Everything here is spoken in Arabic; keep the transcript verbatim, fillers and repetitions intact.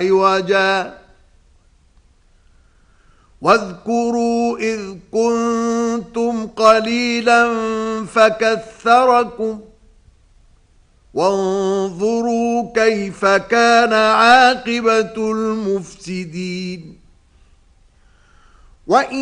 عوجا واذكروا إذ كنتم قليلا فكثركم وانظروا كيف كان عاقبة المفسدين. وإن